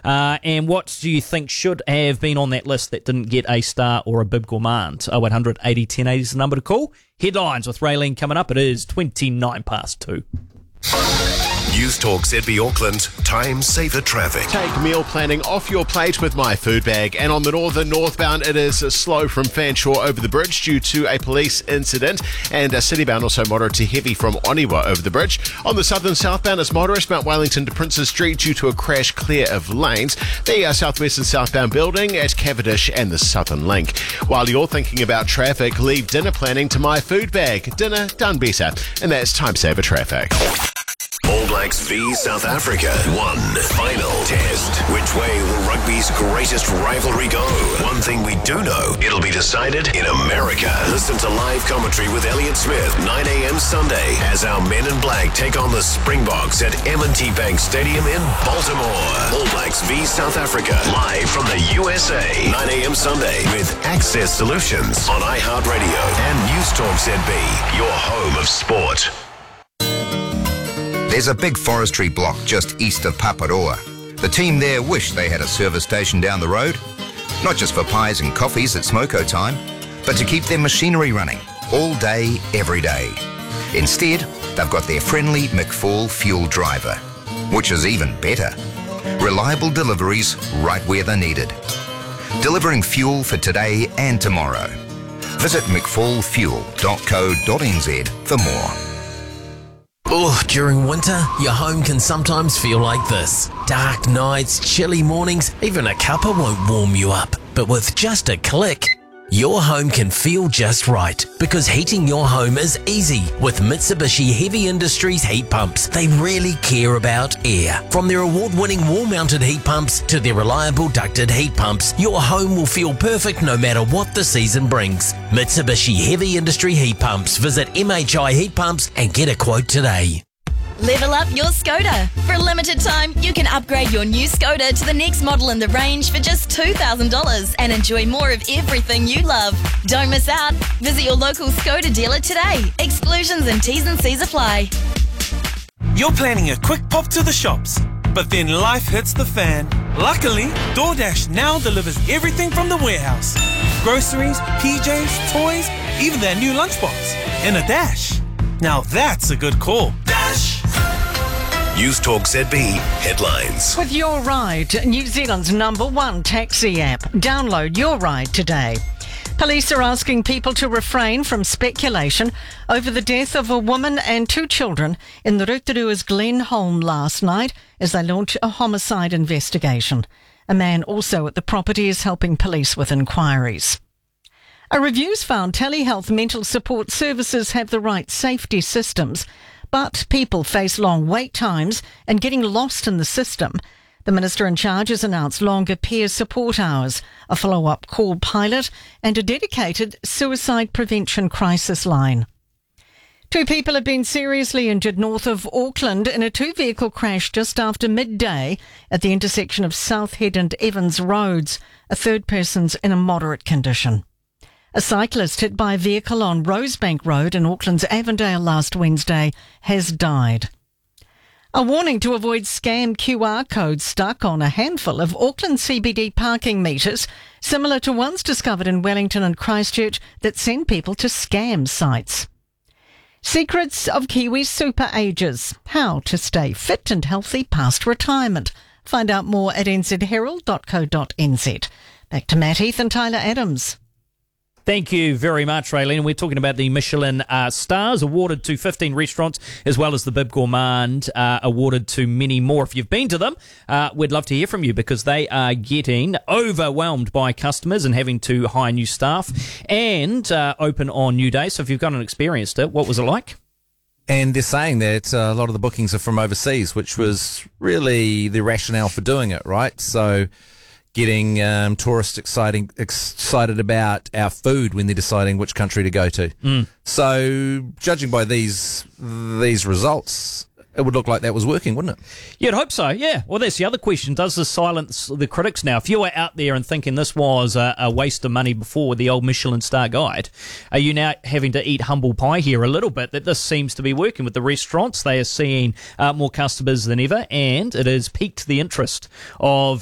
And what do you think should have been on that list that didn't get a star or a bib gourmand? 0800 80 1080 is the number to call. Headlines with Raylene coming up. It is 29 past 2. News Talk ZB Auckland, time saver traffic. Take meal planning off your plate with My Food Bag. And on the northbound, it is slow from Fanshawe over the bridge due to a police incident. And citybound also moderate to heavy from Oniwa over the bridge. On the southbound, it's moderate, Mount Wellington to Princes Street due to a crash clear of lanes. The southwest and southbound building at Cavendish and the Southern Link. While you're thinking about traffic, leave dinner planning to My Food Bag. Dinner done better. And that's time saver traffic. All Blacks v South Africa. One final test. Which way will rugby's greatest rivalry go? One thing we do know, it'll be decided in America. Listen to live commentary with Elliot Smith, 9 a.m. Sunday, as our men in black take on the Springboks at M&T Bank Stadium in Baltimore. All Blacks v South Africa, live from the USA, 9 a.m. Sunday, with Access Solutions on iHeartRadio and News Talk ZB, your home of sport. There's a big forestry block just east of Paparoa. The team there wish they had a service station down the road, not just for pies and coffees at smoko time, but to keep their machinery running all day, every day. Instead, they've got their friendly McFall fuel driver, which is even better. Reliable deliveries right where they're needed. Delivering fuel for today and tomorrow. Visit mcfallfuel.co.nz for more. Oh, during winter, your home can sometimes feel like this. Dark nights, chilly mornings, even a cuppa won't warm you up. But with just a click, your home can feel just right, because heating your home is easy with Mitsubishi Heavy Industries heat pumps. They really care about air. From their award-winning wall-mounted heat pumps to their reliable ducted heat pumps, your home will feel perfect no matter what the season brings. Mitsubishi Heavy Industry heat pumps. Visit MHI Heat Pumps and get a quote today. Level up your Skoda. For a limited time, you can upgrade your new Skoda to the next model in the range for just $2,000 and enjoy more of everything you love. Don't miss out. Visit your local Skoda dealer today. Exclusions and T's and C's apply. You're planning a quick pop to the shops, but then life hits the fan. Luckily, DoorDash now delivers everything from the warehouse. Groceries, PJs, toys, even their new lunchbox. In a dash. Now that's a good call. Dash! News Talk ZB headlines. With Your Ride, New Zealand's #1 taxi app. Download Your Ride today. Police are asking people to refrain from speculation over the death of a woman and 2 children in the Rotorua's Glen home last night as they launch a homicide investigation. A man also at the property is helping police with inquiries. A review's found telehealth mental support services have the right safety systems, but people face long wait times and getting lost in the system. The Minister in charge has announced longer peer support hours, a follow-up call pilot and a dedicated suicide prevention crisis line. 2 people have been seriously injured north of Auckland in a 2-vehicle crash just after midday at the intersection of South Head and Evans Roads. A 3rd person's in a moderate condition. A cyclist hit by a vehicle on Rosebank Road in Auckland's Avondale last Wednesday has died. A warning to avoid scam QR codes stuck on a handful of Auckland CBD parking meters, similar to ones discovered in Wellington and Christchurch that send people to scam sites. Secrets of Kiwi super ages. How to stay fit and healthy past retirement. Find out more at nzherald.co.nz. Back to Matt Heath and Tyler Adams. Thank you very much, Raylene. We're talking about the Michelin stars awarded to 15 restaurants, as well as the Bib Gourmand awarded to many more. If you've been to them, we'd love to hear from you because they are getting overwhelmed by customers and having to hire new staff and open on new days. So if you've gone and experienced it, what was it like? And they're saying that a lot of the bookings are from overseas, which was really the rationale for doing it, right? So getting tourists excited about our food when they're deciding which country to go to. So, judging by these results, it would look like that was working, wouldn't it? You'd hope so, yeah. Well, that's the other question. Does this silence the critics now? If you were out there and thinking this was a waste of money before with the old Michelin star guide, are you now having to eat humble pie here a little bit that this seems to be working with the restaurants? They are seeing more customers than ever, and it has piqued the interest of